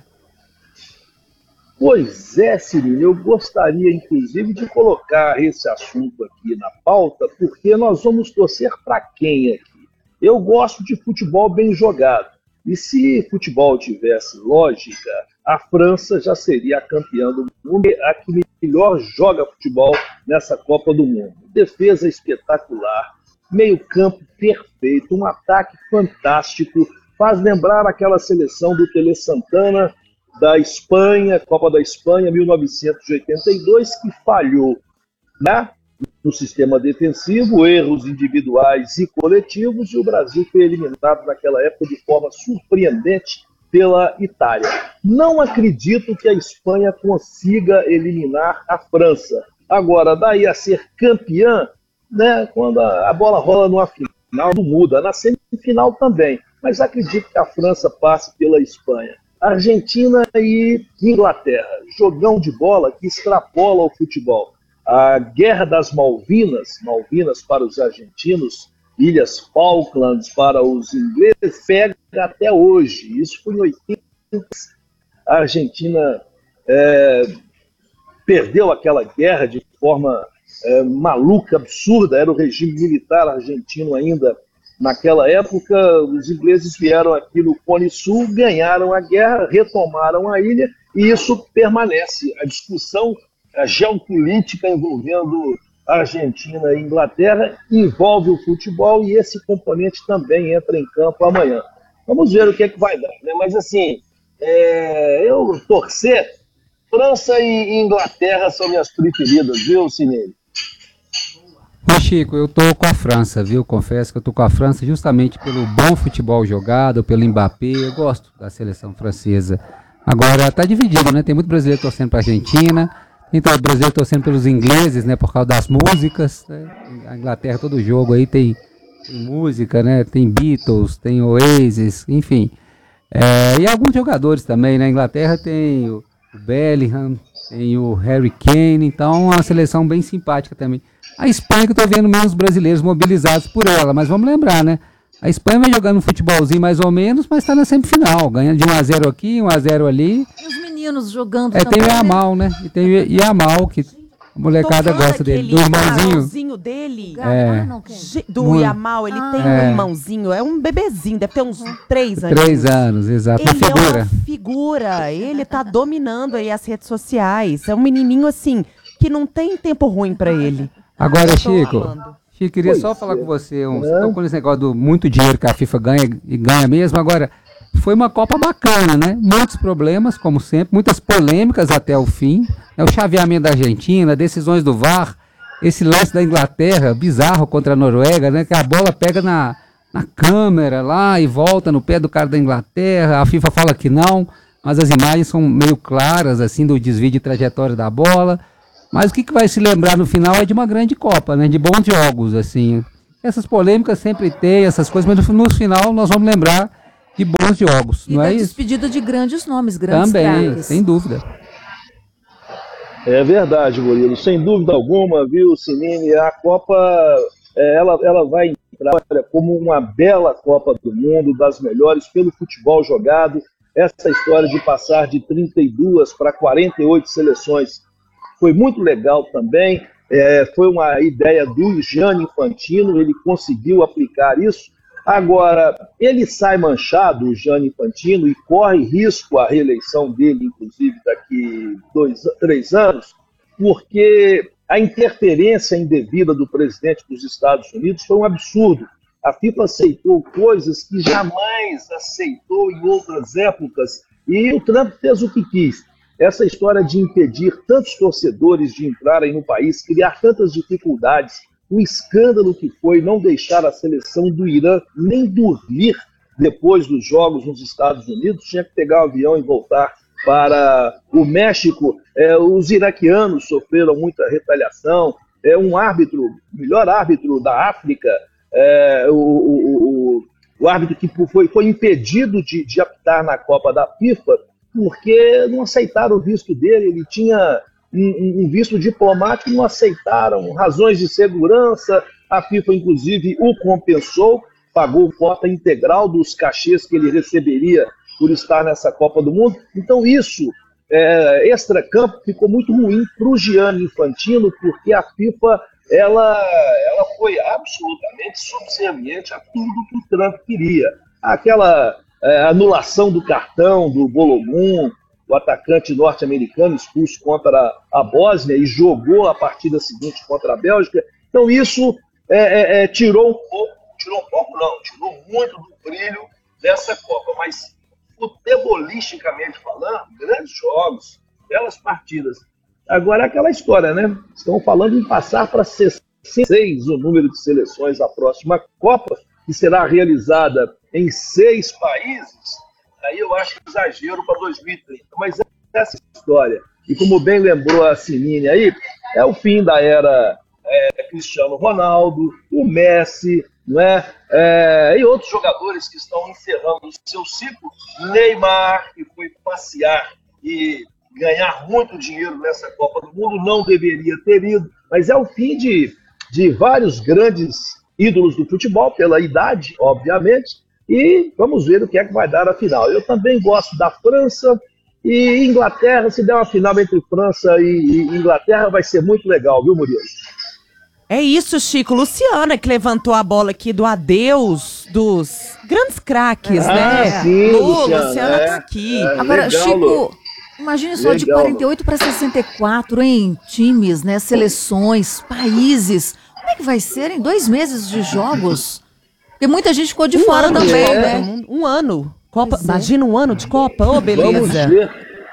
A: Pois é, Sinine, eu gostaria, inclusive, de colocar esse assunto aqui na pauta, porque nós vamos torcer para quem aqui? Eu gosto de futebol bem jogado. E se futebol tivesse lógica, a França já seria a campeã do mundo, a que melhor joga futebol nessa Copa do Mundo. Defesa espetacular, meio campo perfeito, um ataque fantástico, faz lembrar aquela seleção do Tele Santana da Espanha, Copa da Espanha, mil novecentos e oitenta e dois, que falhou, né, no sistema defensivo, erros individuais e coletivos, e o Brasil foi eliminado naquela época de forma surpreendente pela Itália. Não acredito que a Espanha consiga eliminar a França. Agora, daí a ser campeã, né, quando a bola rola numa final, não muda, na semifinal também, mas acredito que a França passe pela Espanha. Argentina e Inglaterra, jogão de bola que extrapola o futebol. A Guerra das Malvinas, Malvinas para os argentinos, Ilhas Falklands para os ingleses, pega até hoje. Isso foi em oitenta. A Argentina é, perdeu aquela guerra de forma é, maluca, absurda. Era o regime militar argentino ainda naquela época. Os ingleses vieram aqui no Cone Sul, ganharam a guerra, retomaram a ilha, e isso permanece. A discussão a geopolítica envolvendo Argentina e Inglaterra envolve o futebol, e esse componente também entra em campo amanhã. Vamos ver o que é que vai dar, né? Mas assim, é, eu torcer, França e Inglaterra são minhas preferidas, viu, Sinene?
D: Ô Chico, eu tô com a França, viu? Confesso que eu tô com a França justamente pelo bom futebol jogado, pelo Mbappé. Eu gosto da seleção francesa. Agora tá dividido, né? Tem muito brasileiro torcendo pra Argentina. Então, o Brasil torcendo pelos ingleses, né, por causa das músicas, né? A Inglaterra, todo jogo aí tem, tem música, né, tem Beatles, tem Oasis, enfim. É, e alguns jogadores também, né, a Inglaterra tem o, o Bellingham, tem o Harry Kane, então é uma seleção bem simpática também. A Espanha, que eu tô vendo menos brasileiros mobilizados por ela, mas vamos lembrar, né, a Espanha vai jogando um futebolzinho mais ou menos, mas tá na semifinal, ganhando de um a zero aqui, um a zero ali.
E: E os meninos jogando
D: é,
E: também.
D: Tem o Yamal, né? E tem o Yamal, que a molecada gosta dele. Do irmãozinho.
B: irmãozinho dele.
D: É.
B: Ah, não, do Muito. Yamal, ele ah. tem um é. irmãozinho, é um bebezinho, deve ter uns três anos.
D: Três anos, exato.
B: Ele
D: uma figura.
B: é uma figura, ele tá dominando aí as redes sociais. É um menininho assim, que não tem tempo ruim pra ele.
D: Agora, Chico, amando. Chico, queria pois só falar é. com você, um, você tocou nesse negócio do muito dinheiro que a FIFA ganha, e ganha mesmo. Agora, foi uma Copa bacana, né? Muitos problemas, como sempre, muitas polêmicas até o fim. É o chaveamento da Argentina, decisões do V A R, esse lance da Inglaterra, bizarro contra a Noruega, né? Que a bola pega na, na câmera lá e volta no pé do cara da Inglaterra. A FIFA fala que não, mas as imagens são meio claras, assim, do desvio de trajetória da bola. Mas o que, que vai se lembrar no final é de uma grande Copa, né? De bons jogos, assim. Essas polêmicas sempre tem, essas coisas, mas no, no final nós vamos lembrar de bons jogos,
E: e
D: não
E: da
D: é isso?
E: Despedida de grandes nomes, grandes
D: Também,
E: craques.
D: sem dúvida.
A: É verdade, Murilo, sem dúvida alguma, viu, Sinini, a Copa, é, ela, ela vai entrar olha, como uma bela Copa do Mundo, das melhores pelo futebol jogado. Essa história de passar de trinta e duas para quarenta e oito seleções foi muito legal também. É, foi uma ideia do Gianni Infantino, ele conseguiu aplicar isso. Agora, ele sai manchado, o Gianni Infantino, e corre risco a reeleição dele, inclusive, daqui dois, três anos, porque a interferência indevida do presidente dos Estados Unidos foi um absurdo. A FIFA aceitou coisas que jamais aceitou em outras épocas, e o Trump fez o que quis. Essa história de impedir tantos torcedores de entrarem no país, criar tantas dificuldades, o escândalo que foi não deixar a seleção do Irã nem dormir depois dos jogos nos Estados Unidos, tinha que pegar o avião e voltar para o México. É, os iraquianos sofreram muita retaliação. É um árbitro, melhor árbitro da África, é, o, o, o, o árbitro que foi, foi impedido de, de apitar na Copa da FIFA porque não aceitaram o visto dele, ele tinha um, um visto diplomático, não aceitaram, razões de segurança, a FIFA inclusive o compensou, pagou cota integral dos cachês que ele receberia por estar nessa Copa do Mundo. Então isso, é, extra-campo, ficou muito ruim para o Gianni Infantino, porque a FIFA ela, ela foi absolutamente subserviente a tudo que o Trump queria. Aquela é, anulação do cartão do Bologun, o atacante norte-americano expulso contra a Bósnia e jogou a partida seguinte contra a Bélgica. Então isso é, é, é, tirou um pouco, tirou um pouco não, tirou muito do brilho dessa Copa, mas futebolisticamente falando, grandes jogos, belas partidas. Agora é aquela história, né? Estão falando em passar para sessenta e seis o número de seleções da próxima Copa, que será realizada em seis países. Aí eu acho exagero para dois mil e trinta. Mas essa história, e como bem lembrou a Sinine aí, é o fim da era é, Cristiano Ronaldo, o Messi, não é? É, e outros jogadores que estão encerrando o seu ciclo. Neymar, que foi passear e ganhar muito dinheiro nessa Copa do Mundo, não deveria ter ido, mas é o fim de, de vários grandes ídolos do futebol, pela idade, obviamente, e vamos ver o que é que vai dar a final. Eu também gosto da França e Inglaterra. Se der uma final entre França e Inglaterra, vai ser muito legal, viu, Murilo?
B: É isso, Chico. Luciana que levantou a bola aqui do adeus dos grandes craques,
A: ah,
B: né?
A: Sim,
B: Lu,
A: Luciana,
B: Luciana
A: é,
B: tá aqui.
A: é,
E: Agora,
A: legal,
E: Chico,
A: Lu.
E: imagine só,
A: legal,
E: de quarenta e oito para sessenta e quatro, hein? Times, né? Seleções, países. Como é que vai ser em dois meses de jogos? Porque muita gente ficou de
B: um
E: fora
B: ano
E: também,
B: de Copa,
E: né?
B: Um, um ano. Copa,
E: Pois é.
B: imagina um ano de Copa, ô, oh, beleza.
A: Vamos ver,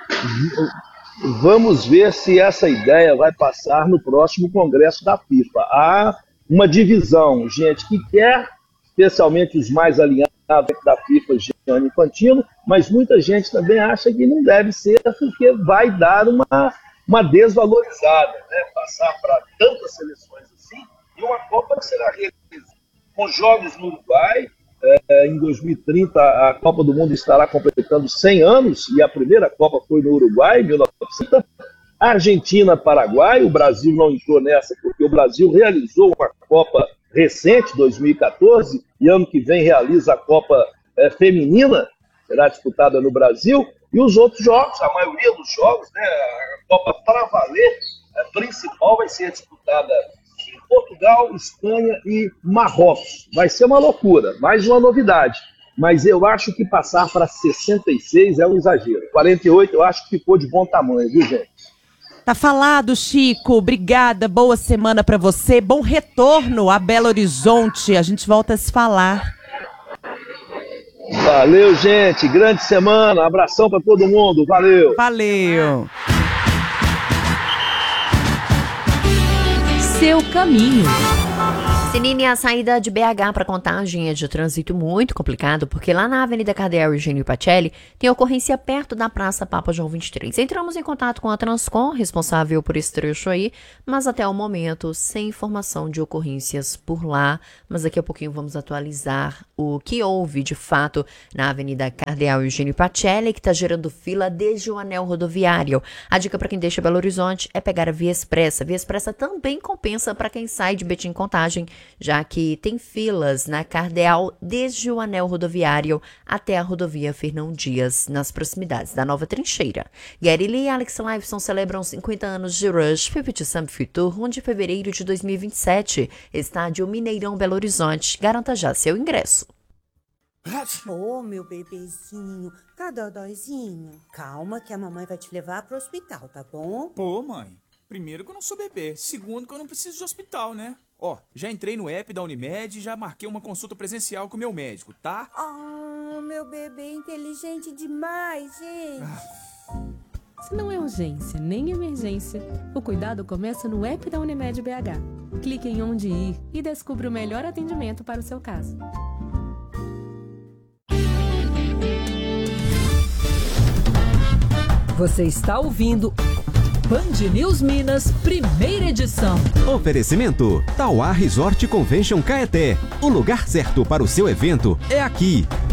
A: vamos ver se essa ideia vai passar no próximo Congresso da FIFA. Há uma divisão, gente que quer, especialmente os mais alinhados da FIFA, Gianni Infantino, mas muita gente também acha que não deve ser, porque vai dar uma, uma desvalorizada, né? Passar para tantas seleções assim, e uma Copa que será realizada com jogos no Uruguai. É, em dois mil e trinta, a Copa do Mundo estará completando cem anos, e a primeira Copa foi no Uruguai, em mil novecentos e setenta. Argentina, Paraguai, o Brasil não entrou nessa, porque o Brasil realizou uma Copa recente, dois mil e quatorze, e ano que vem realiza a Copa é, Feminina, será disputada no Brasil, e os outros jogos, a maioria dos jogos, né, a Copa para valer, a principal vai ser disputada em Portugal, Espanha e Marrocos. Vai ser uma loucura, mais uma novidade. Mas eu acho que passar para sessenta e seis é um exagero. quarenta e oito eu acho que ficou de bom tamanho, viu, gente?
B: Tá falado, Chico. Obrigada. Boa semana para você. Bom retorno a Belo Horizonte. A gente volta a se falar.
A: Valeu, gente. Grande semana. Abração para todo mundo. Valeu.
B: Valeu.
M: Seu caminho.
F: Senine, a saída de B H para Contagem é de trânsito muito complicado, porque lá na Avenida Cardeal Eugênio Pacelli tem ocorrência perto da Praça Papa João vinte e três. Entramos em contato com a Transcom, responsável por esse trecho aí, mas até o momento sem informação de ocorrências por lá. Mas daqui a pouquinho vamos atualizar o que houve de fato na Avenida Cardeal Eugênio Pacelli, que está gerando fila desde o anel rodoviário. A dica para quem deixa Belo Horizonte é pegar a Via Expressa. A Via Expressa também compensa para quem sai de Betim Contagem, já que tem filas na Cardeal desde o anel rodoviário até a rodovia Fernão Dias, nas proximidades da Nova Trincheira. Gary Lee e Alex Lifeson celebram cinquenta anos de Rush cinquenta Sun Future, um de fevereiro de dois mil e vinte e sete, estádio Mineirão Belo Horizonte. Garanta já seu ingresso.
J: Ô, oh, meu bebezinho, tá dodóizinho? Calma que a mamãe vai te levar pro hospital, tá bom?
K: Pô, mãe, primeiro que eu não sou bebê, segundo que eu não preciso de hospital, né? Ó, já entrei no app da Unimed e já marquei uma consulta presencial com o meu médico, tá?
J: Oh, meu bebê inteligente demais, gente.
C: Se não é urgência nem emergência, o cuidado começa no app da Unimed B H. Clique em onde ir e descubra o melhor atendimento para o seu caso.
M: Você está ouvindo Band News Minas, primeira edição.
N: Oferecimento Tauá Resort Convention Caeté. O lugar certo para o seu evento é aqui.